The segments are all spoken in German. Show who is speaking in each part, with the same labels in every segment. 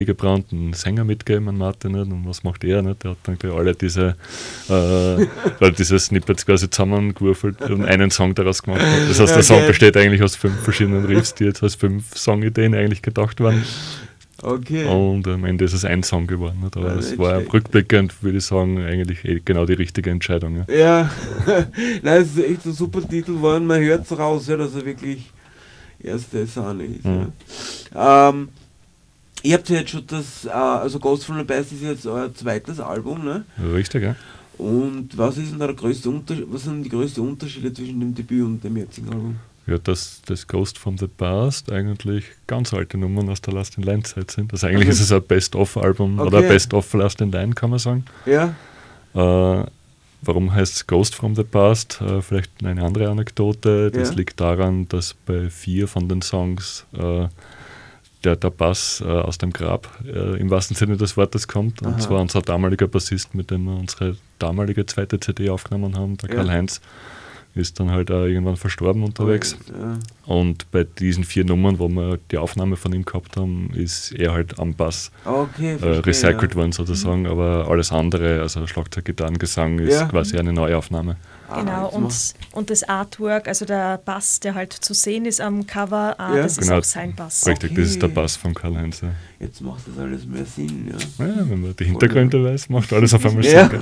Speaker 1: gebrannten Sänger mitgeben an Martin, nicht? Und was macht er? Nicht? Der hat dann gleich alle diese Snippets quasi zusammengewürfelt und einen Song daraus gemacht. Das heißt, der Song besteht eigentlich aus 5 verschiedenen Riffs, die jetzt als 5 Songideen eigentlich gedacht waren.
Speaker 2: Okay.
Speaker 1: Und am Ende ist es ein Song geworden. Nicht? Aber es war rückblickend, würde ich sagen, eigentlich genau die richtige Entscheidung.
Speaker 2: Ja, nein, es ist echt ein super Titel geworden. Man hört es raus, ja, dass er wirklich erste Sahne ist. Ja. Ihr habt ja jetzt schon also Ghost from the Past ist jetzt euer zweites Album, ne?
Speaker 1: Richtig, ja.
Speaker 2: Und was ist denn da was sind die größten Unterschiede zwischen dem Debüt und dem jetzigen Album?
Speaker 1: Ja, dass das Ghost from the Past eigentlich ganz alte Nummern aus der Last in Line Zeit sind. Also eigentlich ist es ein Best-of-Album oder Best-of Last in Line, kann man sagen.
Speaker 2: Ja.
Speaker 1: Warum heißt es Ghost from the Past? Vielleicht eine andere Anekdote. Das liegt daran, dass bei 4 von den Songs der Bass aus dem Grab im wahrsten Sinne des Wortes kommt. Und zwar unser damaliger Bassist, mit dem wir unsere damalige zweite CD aufgenommen haben, der Karl-Heinz, ist dann halt auch irgendwann verstorben unterwegs. Und bei diesen 4 Nummern, wo wir die Aufnahme von ihm gehabt haben, ist er halt am Bass recycelt worden sozusagen, aber alles andere, also Schlagzeug, Gitarren, Gesang, ist quasi eine Neuaufnahme.
Speaker 3: Genau, und das Artwork, also der Bass, der halt zu sehen ist am Cover, das ist auch sein Bass.
Speaker 1: Richtig, das ist der Bass von Karl-Heinz.
Speaker 2: Jetzt macht das alles mehr Sinn.
Speaker 1: Ja, wenn man die Hintergründe weiß, macht alles auf einmal Sinn.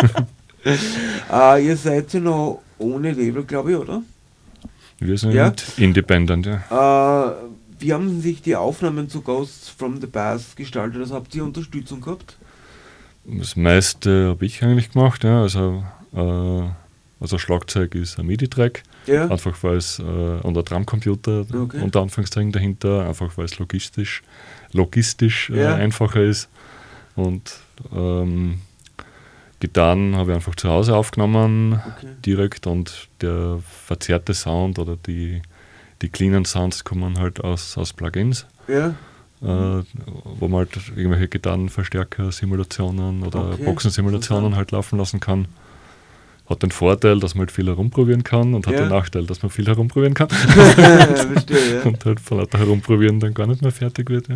Speaker 2: Ihr seid ja noch ohne Label, glaube ich, oder?
Speaker 1: Wir sind independent, ja.
Speaker 2: Wie haben sich die Aufnahmen zu Ghosts from the Past gestaltet? Also habt ihr Unterstützung gehabt?
Speaker 1: Das meiste habe ich eigentlich gemacht, ja. Also Schlagzeug ist ein MIDI-Track, einfach weil es und ein Drumcomputer unter Anführungszeichen dahinter, einfach weil es logistisch einfacher ist. Und Gitarren habe ich einfach zu Hause aufgenommen, direkt, und der verzerrte Sound oder die cleanen Sounds kommen halt aus Plugins, wo man halt irgendwelche Gitarrenverstärker, Simulationen oder Boxensimulationen halt laufen lassen kann. Hat den Vorteil, dass man halt viel herumprobieren kann, und hat den Nachteil, dass man viel herumprobieren kann. Und halt von lauter Herumprobieren dann gar nicht mehr fertig wird.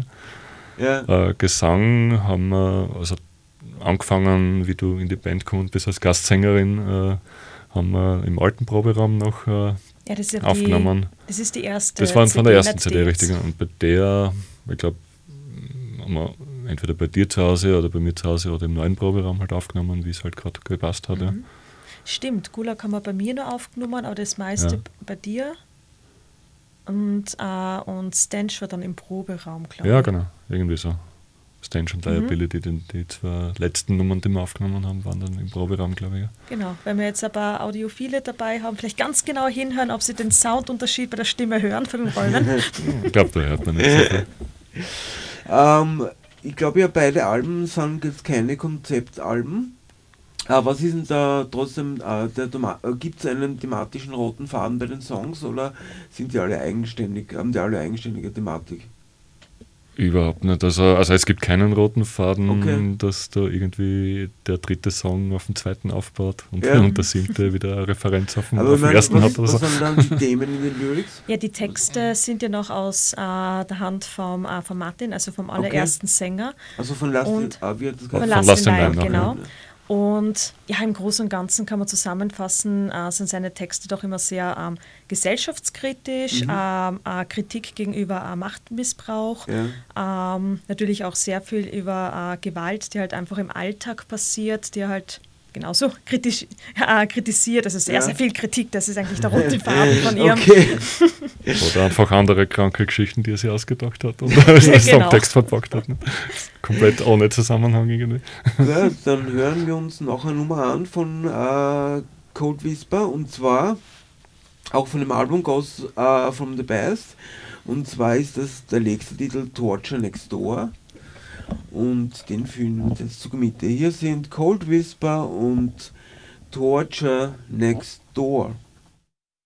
Speaker 1: Gesang haben wir, also angefangen, wie du in die Band kommst, bis als Gastsängerin, haben wir im alten Proberaum noch aufgenommen.
Speaker 3: Das ist die erste.
Speaker 1: Das war von der ersten CD, richtig. Und bei der, ich glaube, haben wir entweder bei dir zu Hause oder bei mir zu Hause oder im neuen Proberaum halt aufgenommen, wie es halt gerade gepasst hat.
Speaker 3: Stimmt, Gulag haben wir bei mir noch aufgenommen, aber das meiste bei dir. Und Stench war dann im Proberaum, glaube ich.
Speaker 1: Ja, genau, irgendwie so. Stench und Liability, die 2 letzten Nummern, die wir aufgenommen haben, waren dann im Proberaum, glaube ich.
Speaker 3: Genau, weil wir jetzt ein paar Audiophile dabei haben, vielleicht ganz genau hinhören, ob sie den Soundunterschied bei der Stimme hören von den Rollen.
Speaker 1: Ich glaube, da hört man nicht so viel.
Speaker 2: Ich glaube ja, beide Alben sind jetzt keine Konzeptalben. Was ist denn da trotzdem, gibt es einen thematischen roten Faden bei den Songs, oder sind die alle eigenständig, haben die alle eigenständige Thematik?
Speaker 1: Überhaupt nicht. Also es gibt keinen roten Faden, dass da irgendwie der 3. Song auf den 2. aufbaut und der 7. wieder eine Referenz auf den ersten hat. Oder so.
Speaker 2: Was sind dann die Themen in den Lyrics?
Speaker 3: Ja, die Texte sind ja noch aus der Hand von Martin, also vom allerersten Sänger.
Speaker 2: Also von Last
Speaker 3: in Line, genau. Und ja, im Großen und Ganzen kann man zusammenfassen, sind seine Texte doch immer sehr gesellschaftskritisch, Kritik gegenüber Machtmissbrauch, natürlich auch sehr viel über Gewalt, die halt einfach im Alltag passiert, die halt genauso kritisiert, also sehr viel Kritik, das ist eigentlich der rote Faden von ihr.
Speaker 1: Oder einfach andere kranke Geschichten, die er sich ausgedacht hat und als Songtext verpackt hat. Ne? Komplett ohne Zusammenhang irgendwie.
Speaker 2: Ja, dann hören wir uns noch eine Nummer an von Cold Whisper, und zwar auch von dem Album Ghosts from the Past, und zwar ist das der nächste Titel Torture Next Door. Und den fühlen wir uns jetzt zur Mitte. Hier sind Cold Whisper und Torture Next Door.